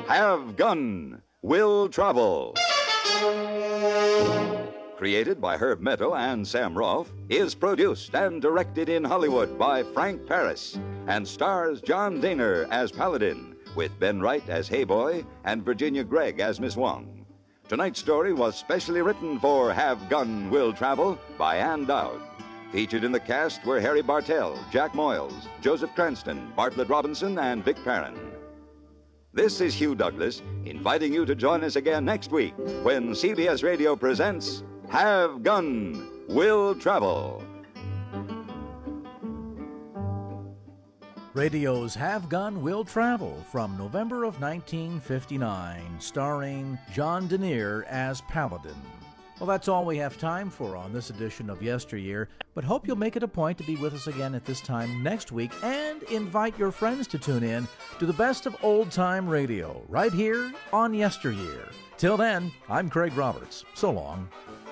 Have Gun, Will Travel. Created by Herb Meadow and Sam Rolfe, is produced and directed in Hollywood by Frank Paris and stars John Daner as Paladin, with Ben Wright as Hayboy and Virginia Gregg as Miss Wong. Tonight's story was specially written for Have Gun, Will Travel by Ann Dowd. Featured in the cast were Harry Bartell, Jack Moyles, Joseph Cranston, Bartlett Robinson, and Vic Perrin. This is Hugh Douglas, inviting you to join us again next week when CBS Radio presents Have Gun, Will Travel. Radio's Have Gun, Will Travel from November of 1959, starring John Denier as Paladin. Well, that's all we have time for on this edition of Yesteryear, but hope you'll make it a point to be with us again at this time next week and invite your friends to tune in to the best of old-time radio right here on Yesteryear. Till then, I'm Craig Roberts. So long.